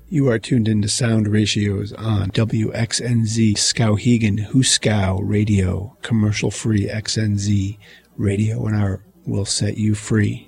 You are tuned into Sound Ratios on WXNZ Skowhegan Huskow Radio, commercial-free XNZ radio, and will set you free.